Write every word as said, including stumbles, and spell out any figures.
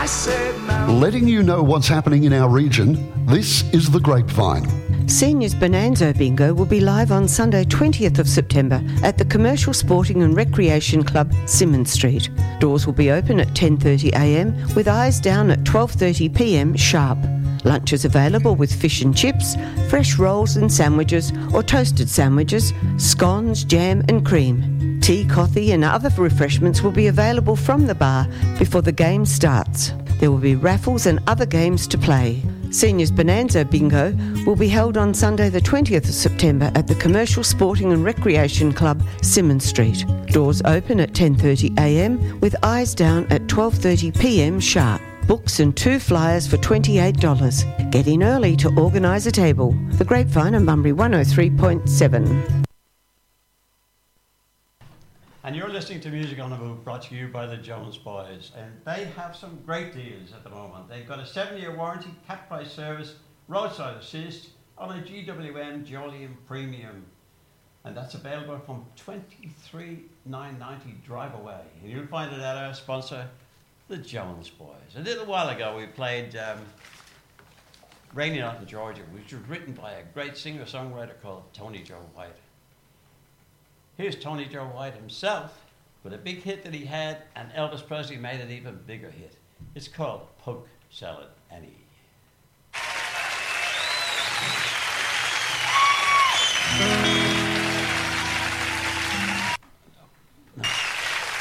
said now. Letting you know what's happening in our region, this is The Grapevine. Seniors Bonanza Bingo will be live on Sunday twentieth of September at the Commercial Sporting and Recreation Club, Symonds Street. Doors will be open at ten thirty a m with eyes down at twelve thirty p m sharp. Lunch is available with fish and chips, fresh rolls and sandwiches or toasted sandwiches, scones, jam and cream. Tea, coffee and other refreshments will be available from the bar before the game starts. There will be raffles and other games to play. Seniors Bonanza Bingo will be held on Sunday the twentieth of September at the Commercial Sporting and Recreation Club, Symonds Street. Doors open at ten thirty a m with eyes down at twelve thirty p m sharp. Books and two flyers for twenty-eight dollars. Get in early to organise a table. The Grapevine on Bunbury one oh three point seven. And you're listening to Music on the Move, brought to you by the Jones Boys. And they have some great deals at the moment. They've got a seven-year warranty, cap price service, roadside assist on a G W M Jolium Premium. And that's available from twenty-three thousand nine hundred ninety drive away. And you'll find it at our sponsor, the Jones Boys. A little while ago we played um, Raining Out in Georgia, which was written by a great singer-songwriter called Tony Joe White. Here's Tony Joe White himself with a big hit that he had, and Elvis Presley made an even bigger hit. It's called Poke Salad Annie.